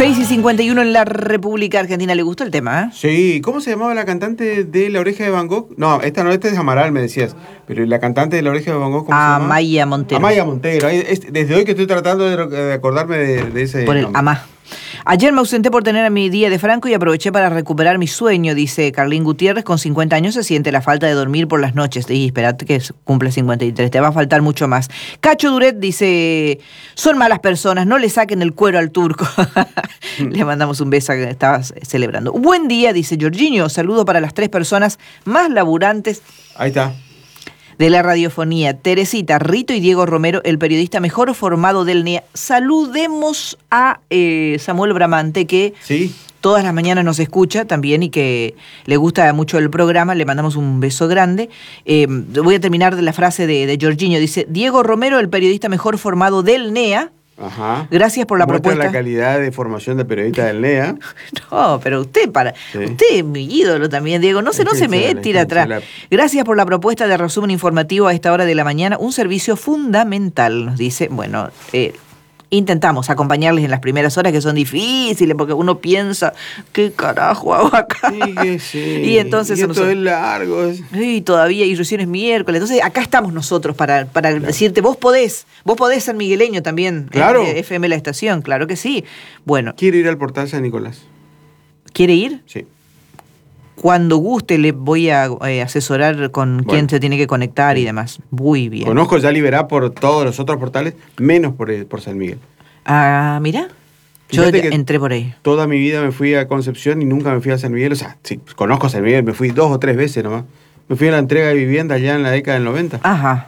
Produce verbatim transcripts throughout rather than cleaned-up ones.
seis y cincuenta y uno en la República Argentina. ¿Le gustó el tema? ¿eh? Sí. ¿Cómo se llamaba la cantante de La Oreja de Van Gogh? No, esta no, esta es Amaral, me decías. Pero la cantante de La Oreja de Van Gogh, ¿cómo se llama? Amaya Montero. Amaya Montero. Es, desde hoy que estoy tratando de, de acordarme de, de ese Por el nombre. Amá. Ayer me ausenté por tener a mi día de Franco y aproveché para recuperar mi sueño, dice Carlín Gutiérrez. Con cincuenta años se siente la falta de dormir por las noches. Y esperate que cumple cincuenta y tres, te va a faltar mucho más. Cacho Duret dice, son malas personas, no le saquen el cuero al turco. Le mandamos un beso que estabas celebrando. Buen día, dice Jorginho, saludo para las tres personas más laburantes. Ahí está. De la radiofonía, Teresita, Rito y Diego Romero, el periodista mejor formado del N E A. Saludemos a eh, Samuel Bramante, que sí. todas las mañanas nos escucha también y que le gusta mucho el programa. Le mandamos un beso grande. Eh, voy a terminar de la frase de, de Jorginho. Dice, Diego Romero, el periodista mejor formado del N E A. Ajá. Gracias por la Muestra propuesta. la calidad de formación de periodista del N E A. No, pero usted para sí. usted es mi ídolo también, Diego. No se, no se me tira atrás. La... Gracias por la propuesta de resumen informativo a esta hora de la mañana. Un servicio fundamental, nos dice. Bueno, eh, intentamos acompañarles en las primeras horas, que son difíciles, porque uno piensa, ¿qué carajo hago acá? Sí, que sí. Y entonces... Y esto es largo. Sí, todavía, y recién es miércoles. Entonces, acá estamos nosotros para, para claro. decirte, vos podés, vos podés ser migueleño también. Claro. En F M La Estación, claro que sí. Bueno. Quiero ir al portal San Nicolás. ¿Quiere ir? Sí. Cuando guste le voy a eh, asesorar con bueno. quién se tiene que conectar sí. y demás. Muy bien. Conozco ya Liberá por todos los otros portales, menos por, por San Miguel. Ah, mira. Yo entré por ahí. Toda mi vida me fui a Concepción y nunca me fui a San Miguel. O sea, sí, conozco a San Miguel, me fui dos o tres veces nomás. Me fui a la entrega de vivienda allá en la década del noventa. Ajá.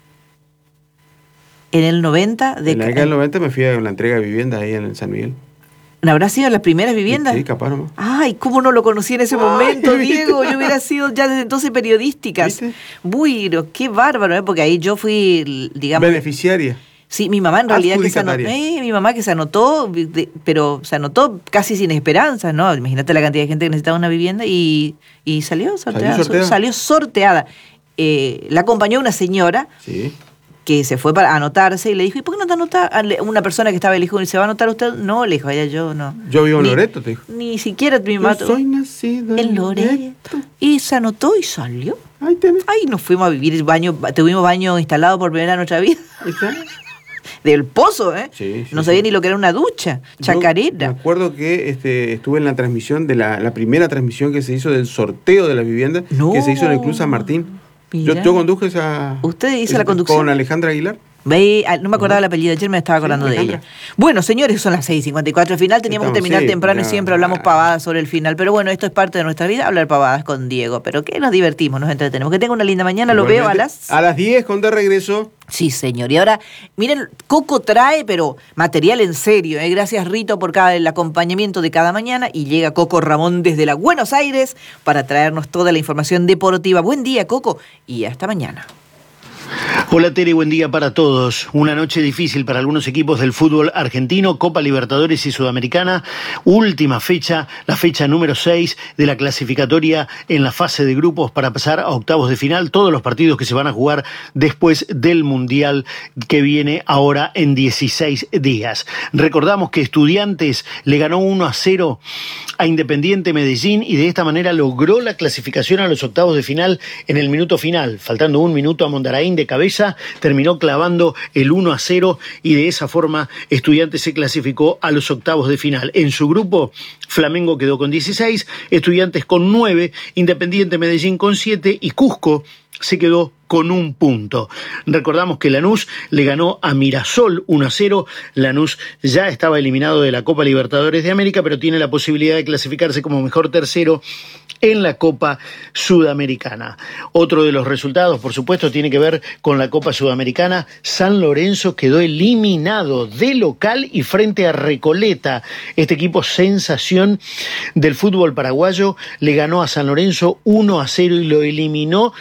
¿En el noventa? De en la década del noventa me fui a la entrega de vivienda ahí en San Miguel. ¿No habrá sido las primeras viviendas? Sí, capaz nomás. Ay, ¿cómo no lo conocí en ese Ay, momento, Diego? Yo hubiera sido ya desde entonces periodísticas. ¿Viste? Bueno, qué bárbaro, ¿eh? Porque ahí yo fui, digamos... beneficiaria. Sí, mi mamá en realidad que se anotó, eh, mi mamá que se anotó, de, pero se anotó casi sin esperanza, ¿no? Imagínate la cantidad de gente que necesitaba una vivienda y, y salió sorteada. Salió sorteada. Salió sorteada. Eh, la acompañó una señora. Sí. Que se fue para anotarse y le dijo, ¿y por qué no te anotás? Una persona que estaba, le dijo, ¿se va a anotar usted? No, le dijo, yo no. Yo vivo en ni, Loreto, te dijo. Ni siquiera mi mamá. Yo soy nacido en Loreto. Loreto. Y se anotó y salió. Ahí tenés. Ahí nos fuimos a vivir el baño, tuvimos baño instalado por primera vez en nuestra vida. Ahí está. Del pozo, ¿eh? Sí, sí, no sabía sí. ni lo que era una ducha, chacarera. Yo me acuerdo que este, estuve en la transmisión, de la, la primera transmisión que se hizo del sorteo de las viviendas, no. que se hizo en el Club San Martín. Yo, yo conduje esa... ¿Usted hizo esa, la conducción? Con Alejandra Aguilar. Ve, no me acordaba uh-huh. el apellido, ayer me estaba acordando sí, de ella. Bueno, señores, son las seis y cincuenta y cuatro. Al final teníamos Estamos, que terminar sí, temprano ya, y siempre hablamos pavadas sobre el final. Pero bueno, esto es parte de nuestra vida, hablar pavadas con Diego. Pero que nos divertimos, nos entretenemos. Que tenga una linda mañana, lo veo a las... A las diez, con de regreso. Sí, señor. Y ahora, miren, Coco trae, pero material en serio. ¿eh? Gracias, Rito, por cada, el acompañamiento de cada mañana. Y llega Coco Ramón desde la Buenos Aires para traernos toda la información deportiva. Buen día, Coco, y hasta mañana. Hola Tere, buen día para todos. Una noche difícil para algunos equipos del fútbol argentino, Copa Libertadores y Sudamericana. Última fecha, la fecha número seis de la clasificatoria en la fase de grupos para pasar a octavos de final. Todos los partidos que se van a jugar después del Mundial que viene ahora en dieciséis días. Recordamos que Estudiantes le ganó uno a cero a Independiente Medellín y de esta manera logró la clasificación a los octavos de final en el minuto final. Faltando un minuto a Mondaraín de cabeza, terminó clavando el uno a cero y de esa forma Estudiantes se clasificó a los octavos de final. En su grupo, Flamengo quedó con dieciséis, Estudiantes con nueve, Independiente Medellín con siete y Cusco se quedó con un punto. Recordamos que Lanús le ganó a Mirasol uno a cero. Lanús ya estaba eliminado de la Copa Libertadores de América, pero tiene la posibilidad de clasificarse como mejor tercero en la Copa Sudamericana. Otro de los resultados, por supuesto, tiene que ver con la Copa Sudamericana. San Lorenzo quedó eliminado de local y frente a Recoleta. Este equipo sensación del fútbol paraguayo le ganó a San Lorenzo uno a cero y lo eliminó de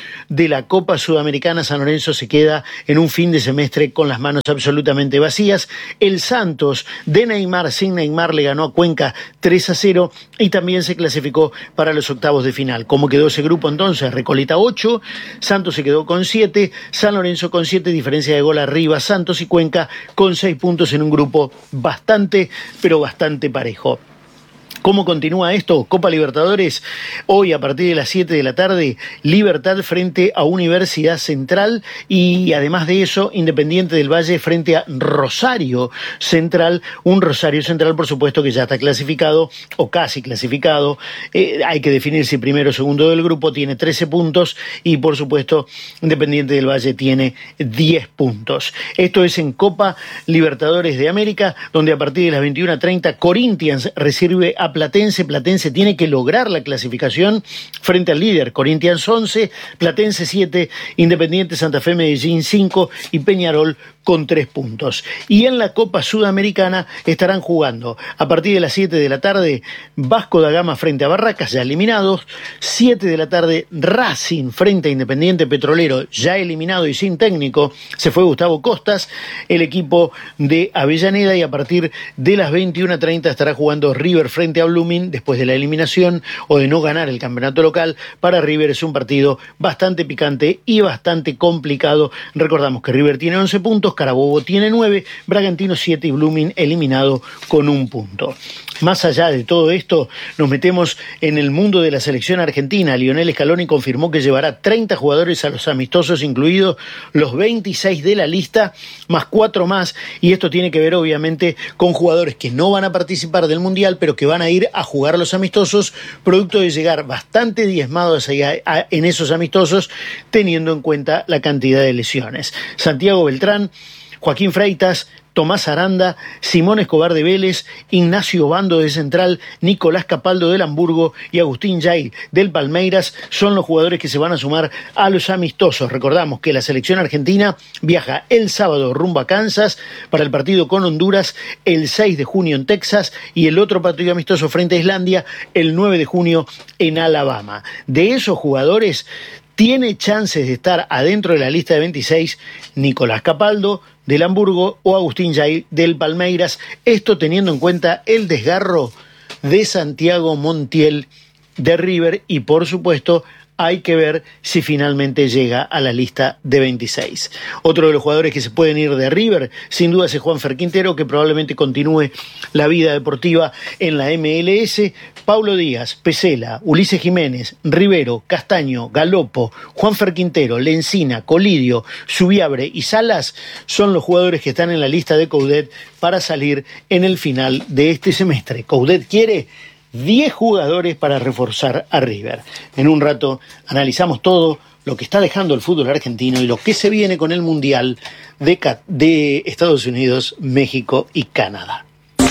de la Copa Sudamericana. San Lorenzo se queda en un fin de semestre con las manos absolutamente vacías. El Santos de Neymar, sin Neymar, le ganó a Cuenca tres a cero y también se clasificó para los octavos de final. ¿Cómo quedó ese grupo entonces? Recoleta ocho, Santos se quedó con siete, San Lorenzo con siete, diferencia de gol arriba, Santos y Cuenca con seis puntos en un grupo bastante, pero bastante parejo. ¿Cómo continúa esto? Copa Libertadores, hoy a partir de las siete de la tarde, Libertad frente a Universidad Central y además de eso, Independiente del Valle frente a Rosario Central, un Rosario Central por supuesto que ya está clasificado o casi clasificado, eh, hay que definir si primero o segundo del grupo, tiene trece puntos y por supuesto Independiente del Valle tiene diez puntos. Esto es en Copa Libertadores de América, donde a partir de las veintiuna treinta Corinthians recibe a Platense. Platense tiene que lograr la clasificación frente al líder. Corinthians once, Platense siete, Independiente Santa Fe Medellín cinco y Peñarol con tres puntos. Y en la Copa Sudamericana estarán jugando a partir de las siete de la tarde Vasco da Gama frente a Barracas, ya eliminados. siete de la tarde Racing frente a Independiente Petrolero, ya eliminado y sin técnico. Se fue Gustavo Costas, el equipo de Avellaneda, y a partir de las veintiuna treinta estará jugando River frente a Blooming después de la eliminación o de no ganar el campeonato local. Para River es un partido bastante picante y bastante complicado. Recordamos que River tiene once puntos, Carabobo tiene nueve, Bragantino siete y Blooming eliminado con un punto. Más allá de todo esto, nos metemos en el mundo de la selección argentina. Lionel Scaloni confirmó que llevará treinta jugadores a los amistosos, incluidos los veintiséis de la lista, más cuatro más, y esto tiene que ver obviamente con jugadores que no van a participar del Mundial, pero que van a ir a jugar los amistosos, producto de llegar bastante diezmados en esos amistosos, teniendo en cuenta la cantidad de lesiones. Santiago Beltrán, Joaquín Freitas, Tomás Aranda, Simón Escobar de Vélez, Ignacio Bando de Central, Nicolás Capaldo del Hamburgo y Agustín Yair del Palmeiras son los jugadores que se van a sumar a los amistosos. Recordamos que la selección argentina viaja el sábado rumbo a Kansas para el partido con Honduras, el seis de junio en Texas y el otro partido amistoso frente a Islandia el nueve de junio en Alabama. De esos jugadores, tiene chances de estar adentro de la lista de veintiséis Nicolás Capaldo del Hamburgo o Agustín Yair del Palmeiras, esto teniendo en cuenta el desgarro de Santiago Montiel de River y por supuesto hay que ver si finalmente llega a la lista de veintiséis. Otro de los jugadores que se pueden ir de River, sin duda, es Juanfer Quintero, que probablemente continúe la vida deportiva en la M L S. Paulo Díaz, Pesela, Ulises Jiménez, Rivero, Castaño, Galopo, Juanfer Quintero, Lencina, Colidio, Subiabre y Salas son los jugadores que están en la lista de Coudet para salir en el final de este semestre. Coudet quiere diez jugadores para reforzar a River. En un rato analizamos todo lo que está dejando el fútbol argentino y lo que se viene con el Mundial de, de Estados Unidos, México y Canadá.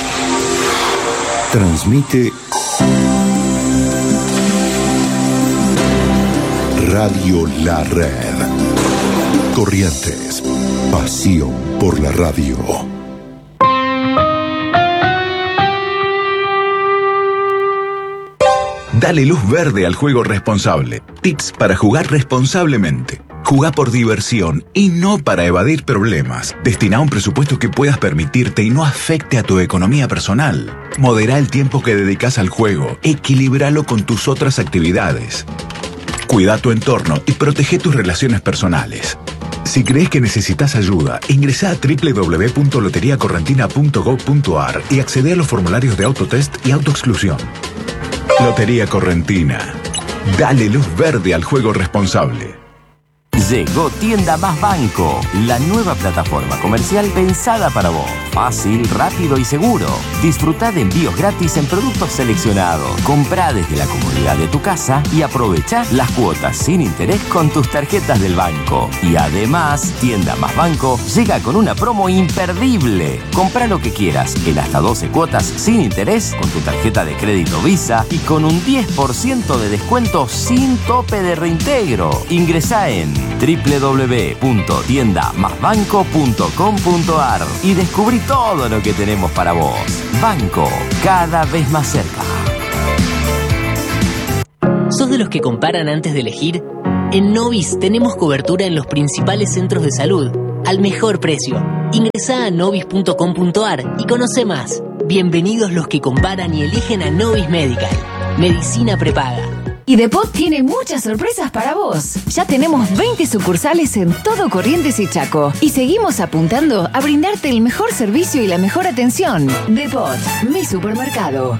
Transmite Radio La Red. Corrientes, pasión por la radio. Dale luz verde al juego responsable. Tips para jugar responsablemente. Jugá por diversión y no para evadir problemas. Destina un presupuesto que puedas permitirte y no afecte a tu economía personal. Modera el tiempo que dedicas al juego. Equilíbralo con tus otras actividades. Cuida tu entorno y protege tus relaciones personales. Si crees que necesitas ayuda, ingresá a doble u doble u doble u punto lotería correntina punto gob punto ar y accede a los formularios de autotest y autoexclusión. Lotería Correntina. Dale luz verde al juego responsable. Llegó Tienda Más Banco, la nueva plataforma comercial pensada para vos. Fácil, rápido y seguro. Disfrutá de envíos gratis en productos seleccionados. Comprá desde la comodidad de tu casa y aprovechá las cuotas sin interés con tus tarjetas del banco. Y además, Tienda Más Banco llega con una promo imperdible. Comprá lo que quieras en hasta doce cuotas sin interés con tu tarjeta de crédito Visa y con un diez por ciento de descuento sin tope de reintegro. Ingresá en doble u doble u doble u punto tienda más banco punto com punto ar y descubrí todo lo que tenemos para vos. Banco, cada vez más cerca. ¿Sos de los que comparan antes de elegir? En Novis tenemos cobertura en los principales centros de salud, al mejor precio. Ingresá a novis punto com punto ar y conoce más. Bienvenidos los que comparan y eligen a Novis Medical. Medicina prepaga. Y Depot tiene muchas sorpresas para vos. Ya tenemos veinte sucursales en todo Corrientes y Chaco. Y seguimos apuntando a brindarte el mejor servicio y la mejor atención. Depot, mi supermercado.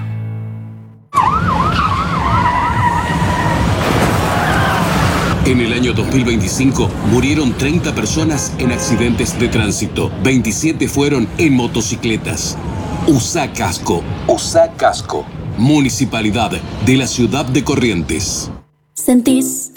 En el año dos mil veinticinco murieron treinta personas en accidentes de tránsito. veintisiete fueron en motocicletas. Usá casco. Usá casco. Municipalidad de la Ciudad de Corrientes. ¿Sentís